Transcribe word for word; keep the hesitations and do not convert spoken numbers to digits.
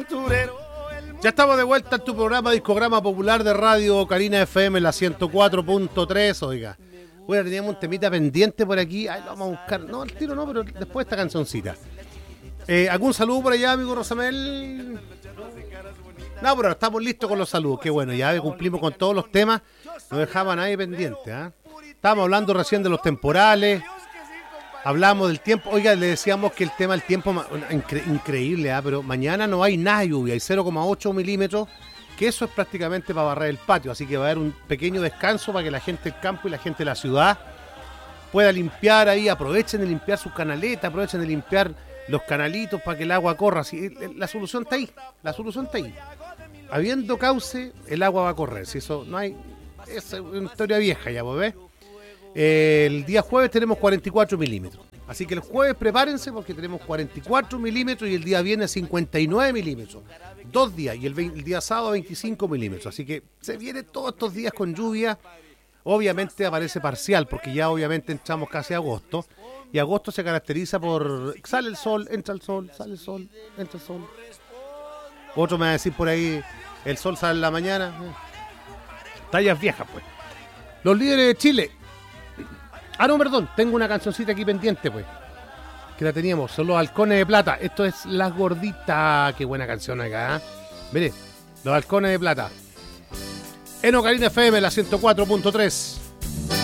Ya estamos de vuelta en tu programa Discograma Popular de Radio Carina F M, la ciento cuatro punto tres, oiga. Bueno, teníamos un temita pendiente por aquí, ahí lo vamos a buscar. No, al tiro no, pero después esta cancioncita. Eh, ¿Algún saludo por allá, amigo Rosamel? No, pero estamos listos con los saludos. Qué bueno, ya cumplimos con todos los temas. No dejaba a nadie pendiente, ¿eh? Estábamos hablando recién de los temporales. Hablamos del tiempo. Oiga, le decíamos que el tema del tiempo, incre- increíble, ¿eh? Pero mañana no hay nada de lluvia, hay cero coma ocho milímetros, que eso es prácticamente para barrer el patio. Así que va a haber un pequeño descanso para que la gente del campo y la gente de la ciudad pueda limpiar ahí. Aprovechen de limpiar sus canaletas, aprovechen de limpiar los canalitos para que el agua corra. Así, la solución está ahí, la solución está ahí. Habiendo cauce, el agua va a correr. Si eso no hay, es una historia vieja ya, ¿ves? Eh, el día jueves tenemos cuarenta y cuatro milímetros. Así que el jueves prepárense porque tenemos cuarenta y cuatro milímetros y el día viernes cincuenta y nueve milímetros. Dos días y el, veinte, el día sábado veinticinco milímetros. Así que se viene todos estos días con lluvia. Obviamente aparece parcial porque ya obviamente entramos casi a agosto. Y agosto se caracteriza por sale el sol, entra el sol, sale el sol, entra el sol. Otro me va a decir por ahí, el sol sale en la mañana. Tallas viejas, pues. Los líderes de Chile. Ah, no, perdón, tengo una cancioncita aquí pendiente, pues. Que la teníamos, son los Halcones de Plata. Esto es Las Gorditas. Qué buena canción acá, ¿eh? Mire, los Halcones de Plata. En Carina F M, la ciento cuatro punto tres.